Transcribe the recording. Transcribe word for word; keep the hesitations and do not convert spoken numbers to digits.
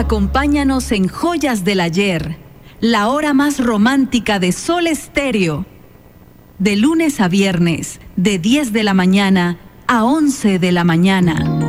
Acompáñanos en Joyas del Ayer, la hora más romántica de Sol Estéreo. De lunes a viernes, de diez de la mañana a once de la mañana.